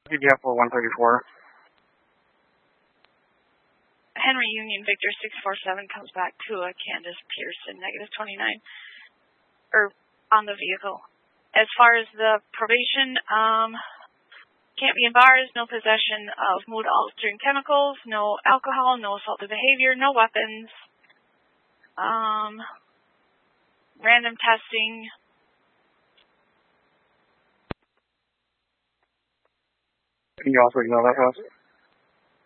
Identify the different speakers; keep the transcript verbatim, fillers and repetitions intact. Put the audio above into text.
Speaker 1: D B F one thirty-four.
Speaker 2: Henry Union Victor six four seven comes back to a Candace Pearson, negative twenty-nine, or on the vehicle. As far as the probation, um, can't be in bars, no possession of mood-altering chemicals, no alcohol, no assaultive behavior, no weapons, um, random testing.
Speaker 1: Can you also email that to us?